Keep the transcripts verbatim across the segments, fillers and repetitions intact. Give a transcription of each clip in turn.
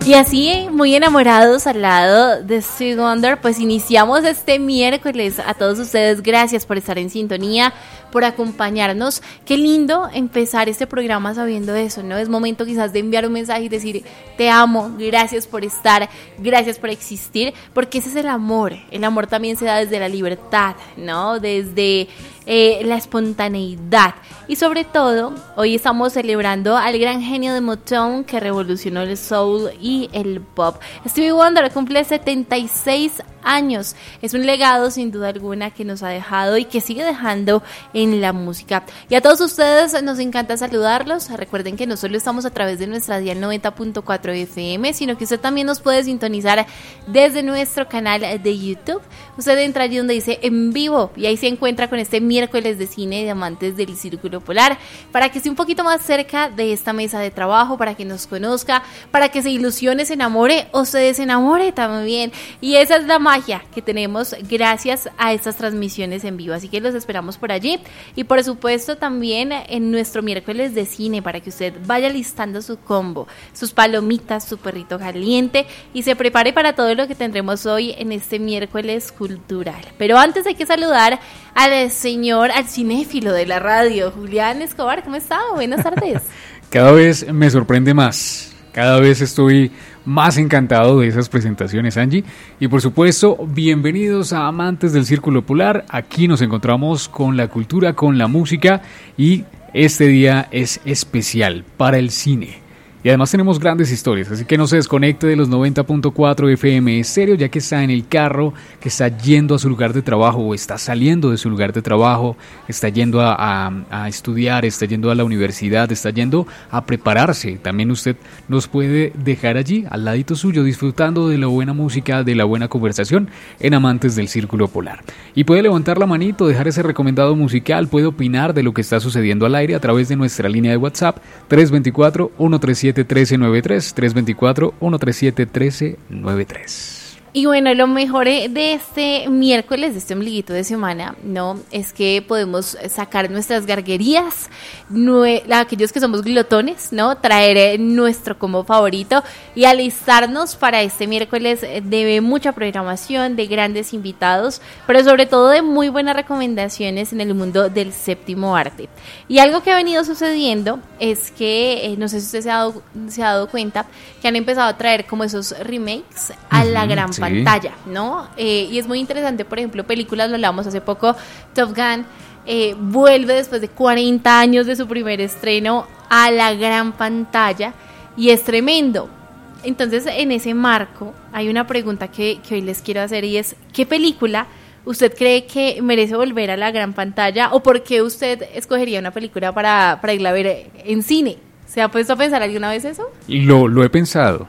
Y así, muy enamorados al lado de Stevie Wonder, pues iniciamos este miércoles. A todos ustedes, gracias por estar en sintonía, por acompañarnos. Qué lindo empezar este programa sabiendo eso, ¿no? Es momento quizás de enviar un mensaje y decir, te amo, gracias por estar, gracias por existir, porque ese es el amor. El amor también se da desde la libertad, ¿no? Desde eh, la espontaneidad. Y sobre todo, hoy estamos celebrando al gran genio de Motown que revolucionó el soul y el pop. Stevie Wonder cumple setenta y seis años. Es un legado sin duda alguna que nos ha dejado y que sigue dejando en la música. Y a todos ustedes nos encanta saludarlos. Recuerden que no solo estamos a través de nuestra dial noventa punto cuatro F M, sino que usted también nos puede sintonizar desde nuestro canal de YouTube. Usted entra allí donde dice en vivo y ahí se encuentra con este miércoles de cine de amantes del Círculo Polar, para que esté un poquito más cerca de esta mesa de trabajo, para que nos conozca, para que se ilusione, se enamore o se desenamore también. Y esa es la magia que tenemos gracias a estas transmisiones en vivo, así que los esperamos por allí. Y por supuesto también en nuestro miércoles de cine, para que usted vaya listando su combo, sus palomitas, su perrito caliente y se prepare para todo lo que tendremos hoy en este miércoles cultural. Pero antes hay que saludar al señor, al cinéfilo de la radio, Julián Escobar. ¿Cómo está? Buenas tardes. Cada vez me sorprende más, cada vez estoy más encantado de esas presentaciones, Angie. Y por supuesto, bienvenidos a Amantes del Círculo Polar. Aquí nos encontramos con la cultura, con la música, y este día es especial para el cine. Y además tenemos grandes historias, así que no se desconecte de los noventa punto cuatro F M estéreo, ya que está en el carro, que está yendo a su lugar de trabajo o está saliendo de su lugar de trabajo, está yendo a, a, a estudiar, está yendo a la universidad, está yendo a prepararse. También usted nos puede dejar allí, al ladito suyo, disfrutando de la buena música, de la buena conversación en Amantes del Círculo Polar. Y puede levantar la manito, dejar ese recomendado musical, puede opinar de lo que está sucediendo al aire a través de nuestra línea de WhatsApp tres dos cuatro, uno tres siete, uno tres nueve tres, tres dos cuatro, uno tres siete, uno tres nueve tres. Y bueno, lo mejor de este miércoles, de este ombliguito de semana, ¿no? Es que podemos sacar nuestras garguerías, nue- aquellos que somos glotones, ¿no? Traer nuestro combo favorito y alistarnos para este miércoles de mucha programación, de grandes invitados, pero sobre todo de muy buenas recomendaciones en el mundo del séptimo arte. Y algo que ha venido sucediendo es que, eh, no sé si usted se ha dado, se ha dado cuenta, que han empezado a traer como esos remakes a la uh-huh, gran sí. pantalla, ¿no? Eh, y es muy interesante, por ejemplo, películas, lo hablamos hace poco, Top Gun eh, vuelve después de cuarenta años de su primer estreno a la gran pantalla y es tremendo. Entonces, en ese marco, hay una pregunta que, que hoy les quiero hacer y es, ¿qué película usted cree que merece volver a la gran pantalla o por qué usted escogería una película para, para irla a ver en cine? ¿Se ha puesto a pensar alguna vez eso? Lo, lo he pensado,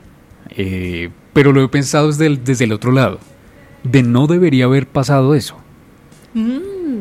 eh, pero lo he pensado desde el, desde el otro lado, de no debería haber pasado eso. Mm.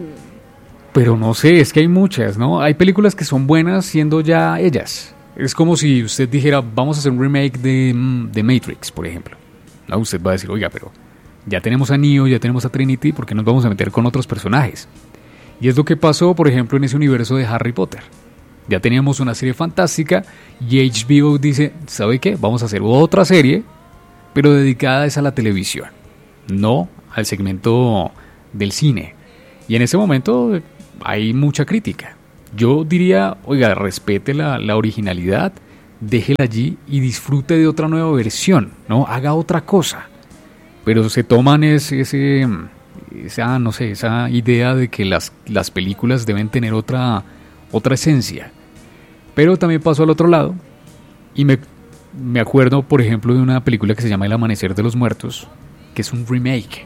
Pero no sé, es que hay muchas, ¿no? Hay películas que son buenas siendo ya ellas. Es como si usted dijera, vamos a hacer un remake de, de Matrix, por ejemplo. ¿No? Usted va a decir, oiga, pero ya tenemos a Neo, ya tenemos a Trinity, ¿por qué nos vamos a meter con otros personajes? Y es lo que pasó, por ejemplo, en ese universo de Harry Potter. Ya teníamos una serie fantástica y H B O dice, ¿sabe qué? Vamos a hacer otra serie, pero dedicada es a la televisión, no al segmento del cine. Y en ese momento hay mucha crítica. Yo diría, oiga, respete la, la originalidad, déjela allí y disfrute de otra nueva versión, ¿no? Haga otra cosa. Pero se toman ese, ese esa, no sé, esa idea de que las, las películas deben tener otra, otra esencia. Pero también pasó al otro lado y me, me acuerdo, por ejemplo, de una película que se llama El Amanecer de los Muertos, que es un remake.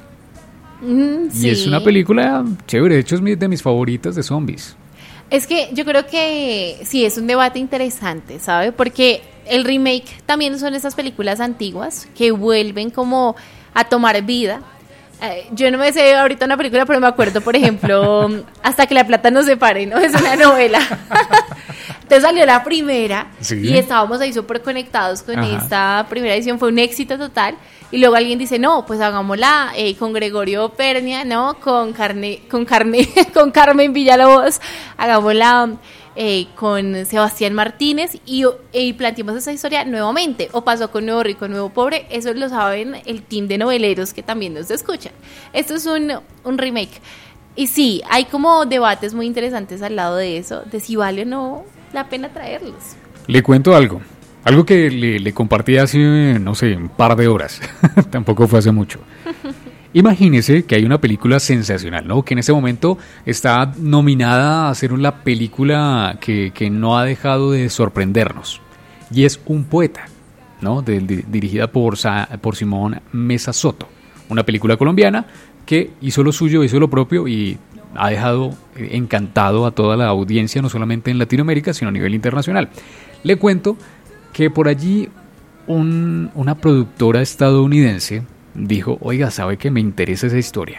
Mm, sí. Y es una película chévere, de hecho es de mis favoritas de zombies. Es que yo creo que sí, es un debate interesante, ¿sabe? Porque el remake también son esas películas antiguas que vuelven como a tomar vida. Eh, yo no me sé ahorita una película, pero me acuerdo, por ejemplo, Hasta que la plata nos separe, ¿no? Es una novela. Entonces salió la primera, sí, y estábamos ahí súper conectados con Ajá. esta primera edición, fue un éxito total. Y luego alguien dice, no, pues hagámosla eh, con Gregorio Pernia, ¿no? Con Carne, con Carne, con Carmen Villalobos, hagámosla eh, con Sebastián Martínez y, y planteamos esa historia nuevamente. O pasó con Nuevo Rico, Nuevo Pobre, eso lo saben el team de noveleros que también nos escuchan. Esto es un, un remake. Y sí, hay como debates muy interesantes al lado de eso, de si vale o no la pena traerlos. Le cuento algo, algo que le, le compartí hace, no sé, un par de horas, tampoco fue hace mucho. Imagínese que hay una película sensacional, ¿no? Que en este momento está nominada a ser la película que, que no ha dejado de sorprendernos, y es Un Poeta, ¿no? De, de, dirigida por, por Simón Mesa Soto, una película colombiana que hizo lo suyo, hizo lo propio y ha dejado encantado a toda la audiencia, no solamente en Latinoamérica, sino a nivel internacional. Le cuento que por allí un, una productora estadounidense dijo, oiga, ¿sabe que me interesa esa historia?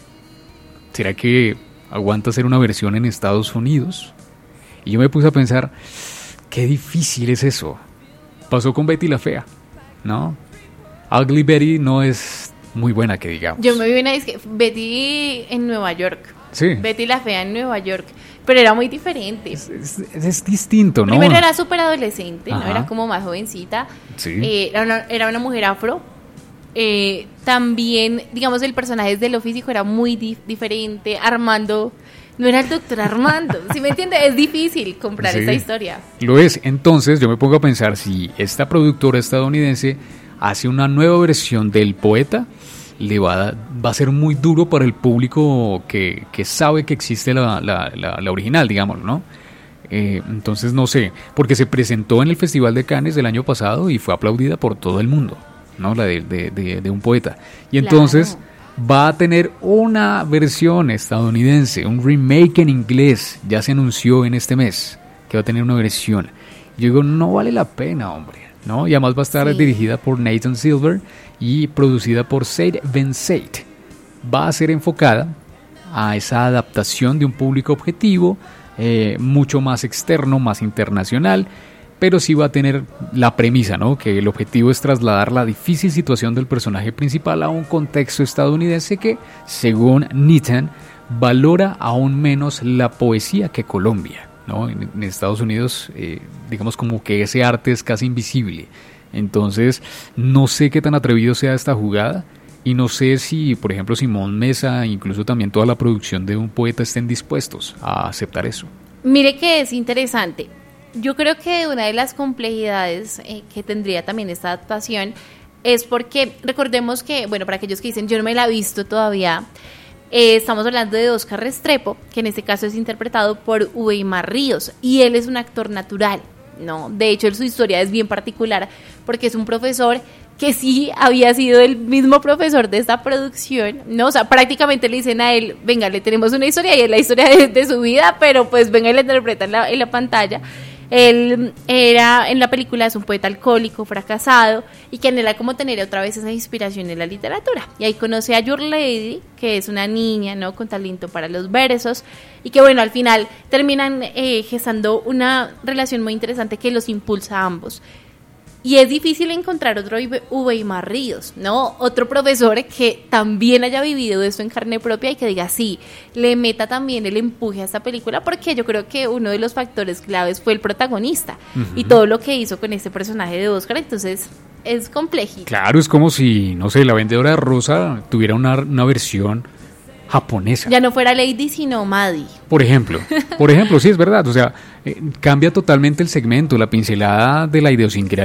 ¿Será que aguanta hacer una versión en Estados Unidos? Y yo me puse a pensar, qué difícil es eso. Pasó con Betty la Fea, ¿no? Ugly Betty no es muy buena, que digamos. Yo me vi una disque, Betty en Nueva York. Sí. Betty la Fea en Nueva York. Pero era muy diferente. Es, es, es distinto, ¿no? Primero era súper adolescente, Ajá. ¿no? Era como más jovencita. Sí. Eh, era, una, era una mujer afro. Eh, también, digamos, el personaje desde lo físico era muy dif- diferente. Armando no era el doctor Armando. ¿Sí me entiende? Es difícil comprar sí, esta historia. Lo es. Entonces yo me pongo a pensar, si esta productora estadounidense hace una nueva versión del Poeta, le va a, va a ser muy duro para el público que, que sabe que existe la, la, la, la original, digamos, ¿no? Eh, entonces no sé, porque se presentó en el Festival de Cannes del año pasado y fue aplaudida por todo el mundo, ¿no? La de, de, de, de Un Poeta. Y entonces claro, va a tener una versión estadounidense, un remake en inglés, ya se anunció en este mes que va a tener una versión. Yo digo, no vale la pena, hombre, ¿no? Y además va a estar sí. dirigida por Nathan Silver y producida por Said Ben Said. Va a ser enfocada a esa adaptación de un público objetivo, eh, mucho más externo, más internacional, pero sí va a tener la premisa, ¿no? Que el objetivo es trasladar la difícil situación del personaje principal a un contexto estadounidense que, según Nathan, valora aún menos la poesía que Colombia, ¿no? En, en Estados Unidos, eh, digamos como que ese arte es casi invisible. Entonces, no sé qué tan atrevido sea esta jugada y no sé si, por ejemplo, Simón Mesa, incluso también toda la producción de Un Poeta estén dispuestos a aceptar eso. Mire que es interesante. Yo creo que una de las complejidades eh, que tendría también esta adaptación es porque, recordemos que, bueno, para aquellos que dicen, yo no me la he visto todavía, eh, estamos hablando de Óscar Restrepo, que en este caso es interpretado por Uweimar Ríos, y él es un actor natural, ¿no? De hecho, su historia es bien particular, porque es un profesor que sí había sido el mismo profesor de esta producción, ¿no? O sea, prácticamente le dicen a él, venga, le tenemos una historia, y es la historia de, de su vida, pero pues venga y la interpreta en la, en la pantalla. Él era, en la película, es un poeta alcohólico, fracasado, y que anhela como tener otra vez esa inspiración en la literatura. Y ahí conoce a Your Lady, que es una niña, ¿no? Con talento para los versos, y que bueno, al final terminan eh, gestando una relación muy interesante que los impulsa a ambos. Y es difícil encontrar otro Uweimar Ríos, ¿no? Otro profesor que también haya vivido esto en carne propia y que diga, sí, le meta también el empuje a esta película, porque yo creo que uno de los factores claves fue el protagonista, uh-huh, y todo lo que hizo con este personaje de Óscar, entonces es complejo. Claro, es como si, no sé, La Vendedora de Rosa tuviera una, una versión japonesa. Ya no fuera Lady, sino Maddie. Por ejemplo, por ejemplo, sí, es verdad, o sea, eh, cambia totalmente el segmento, la pincelada de la idiosincrasia